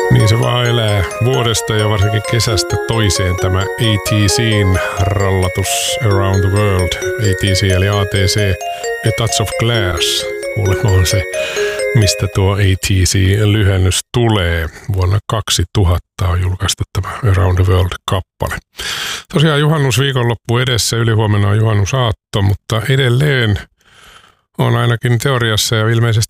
Niin se vaan elää vuodesta ja varsinkin kesästä toiseen tämä ATC:n rallatus Around the World. ATC eli ATC, A Touch of Glass. Kuulemma on se, mistä tuo ATC-lyhennys tulee. Vuonna 2000 on julkaistu tämä Around the World-kappale. Tosiaan juhannusviikonloppu edessä, ylihuomenna on juhannusaatto, mutta edelleen on ainakin teoriassa ja ilmeisesti